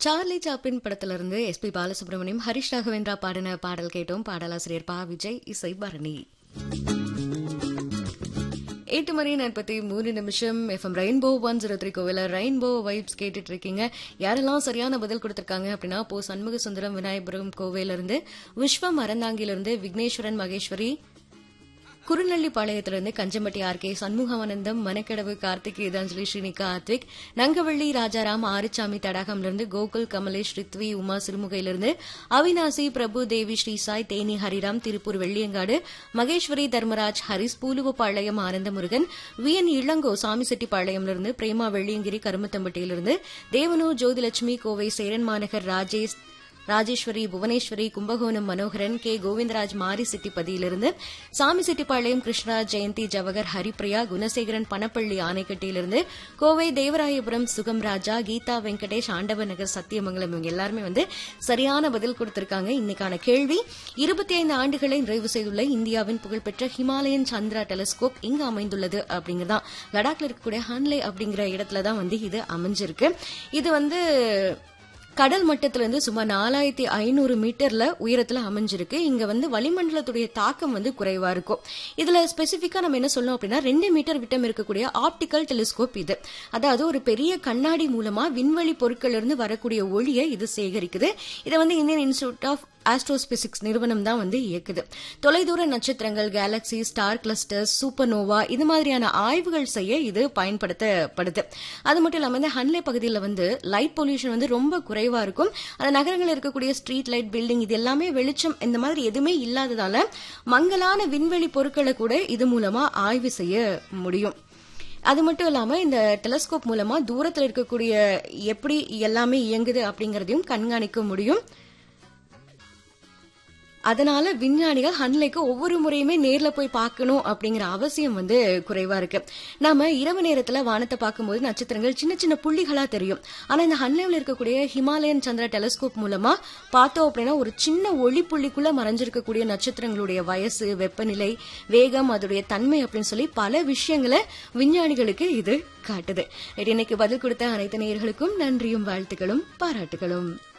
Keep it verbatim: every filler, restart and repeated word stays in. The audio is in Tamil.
சார்லி சாப்ளின் படத்திலிருந்து எஸ் பி பாலசுப்ரமணியம், ஹரிஷ் ராகவேந்திரா பாடின பாடல் கேட்டோம். பாடலாசிரியர் பா விஜய், இசை பரணி. எட்டு மணி நாற்பத்தி மூணு நிமிஷம் FM rainbow one zero three கோவில ரெயின்போ வைப்ஸ் கேட்டுட்டு இருக்கீங்க. யாரெல்லாம் சரியான பதில் கொடுத்திருக்காங்க அப்படின்னா, போ சண்முக சுந்தரம் விநாயகபுரம் கோவையில இருந்து, விஸ்வம் அறந்தாங்கிலிருந்து Vigneswaran Maheswari, குறுநள்ளிப்பாளையத்திலிருந்து Kanjampatti R K Shanmuganandam, Manakkadavu Karthik, Gitanjali, Srinika Advik, Nangavalli Rajaram, Arusamy தடாகம்லிருந்து Gokul, Kamlesh, Rithvi, Uma சிறுமுகையிலிருந்து Avinashi, Prabhu Devi, Sri Sai, Theni Hariram, Tiruppur Velliyangadu, Maheswari, Dharmaraj, Haris, Puluvapalayam, Ananthamurugan, we என் இளங்கோ, சாமிசெட்டிப்பாளையமிலிருந்து பிரேமா, வெள்ளியங்கிரி, கருமத்தம்பட்டியிலிருந்து தேவனு, ஜோதிலட்சுமி, கோவை சேரன் மாநகர் ராஜேஷ், ராஜேஸ்வரி, புவனேஸ்வரி, கும்பகோணம் மனோகரன், கே கோவிந்தராஜ், மாரிசிட்டிப்பதியிலிருந்து சாமிசெட்டிப்பாளையம், கிருஷ்ணராஜ், ஜெயந்தி, ஜவகர், ஹரிப்பிரியா, குணசேகரன், பனப்பள்ளி, ஆனைக்கட்டியிலிருந்து கோவை தேவராயபுரம், சுகம் ராஜா, கீதா வெங்கடேஷ், ஆண்டவ நகர், சத்தியமங்கலம், இவங்க எல்லாருமே வந்து சரியான பதில் கொடுத்திருக்காங்க. இன்னைக்கான கேள்வி, இருபத்தி ஐந்து ஆண்டுகளை நிறைவு செய்துள்ள இந்தியாவின் புகழ்பெற்ற ஹிமாலயன் சந்திரா டெலிஸ்கோப் இங்கு அமைந்துள்ளது அப்படிங்கறதான். லடாக்ல இருக்கக்கூடிய ஹான்லே அப்படிங்கிற இடத்துல தான் வந்து இது அமைஞ்சிருக்கு. இது வந்து கடல் மட்டத்திலிருந்து சுமார் நாலாயிரத்தி ஐநூறு மீட்டர்ல உயரத்துல அமைஞ்சிருக்கு. இங்க வந்து வளிமண்டலத்துடைய தாக்கம் வந்து குறைவா இருக்கும். இதுல ஸ்பெசிபிக்கா நம்ம என்ன சொல்லணும் அப்படின்னா, ரெண்டு மீட்டர் விட்டம் இருக்கக்கூடிய ஆப்டிக்கல் டெலிஸ்கோப் இது. அதாவது ஒரு பெரிய கண்ணாடி மூலமா விண்வெளி பொருட்கள் இருந்து வரக்கூடிய ஒளியை இது சேகரிக்குது. இதை வந்து இந்தியன் இன்ஸ்டிடியூட் ஆஃப் ஆஸ்ட்ரோபிசிக்ஸ் நிறுவனம் தான் வந்து இயக்குது. தொலைதூர நட்சத்திரங்கள், கேலக்சி, ஸ்டார் கிளஸ்டர்ஸ், சூப்பர்னோவா இது மாதிரியான ஆய்வுகள் செய்ய இது பயன்படுத்தப்படுது. அது மட்டும் இல்லாம இந்த ஹன்லே பகுதியில் வந்து லைட் பொல்யூஷன் வந்து ரொம்ப குறைவா இருக்கும். அந்த நகரங்களில் இருக்கக்கூடிய ஸ்ட்ரீட் லைட், பில்டிங் இது எல்லாமே வெளிச்சம் இந்த மாதிரி எதுவுமே இல்லாததால மங்கலான விண்வெளி பொருட்களை கூட இது மூலமா ஆய்வு செய்ய முடியும். அது மட்டும் இல்லாம இந்த டெலிஸ்கோப் மூலமா தூரத்தில் இருக்கக்கூடிய எப்படி எல்லாமே இயங்குது அப்படிங்கறதையும் கண்காணிக்க முடியும். அதனால விஞ்ஞானிகள் ஹன்லேக்கு ஒவ்வொரு முறையுமே நேர்ல போய் பார்க்கணும் அப்படிங்கிற அவசியம் வந்து குறைவா இருக்கு. நாம இரவு நேரத்துல வானத்தை பார்க்கும்போது நட்சத்திரங்கள் சின்ன சின்ன புள்ளிகளா தெரியும். ஆனா இந்த ஹன்லேவில் இருக்கக்கூடிய ஹிமாலயன் சந்திரா டெலிஸ்கோப் மூலமா பார்த்தோம் அப்படின்னா ஒரு சின்ன ஒளி புள்ளிக்குள்ள மறைஞ்சிருக்கக்கூடிய நட்சத்திரங்களுடைய வயசு, வெப்பநிலை, வேகம், அதோடைய தன்மை அப்படின்னு சொல்லி பல விஷயங்களை விஞ்ஞானிகளுக்கு இது காட்டுது. இன்னைக்கு பதில் கொடுத்த அனைத்து நேயர்களுக்கும் நன்றியும் வாழ்த்துக்களும் பாராட்டுகளும்.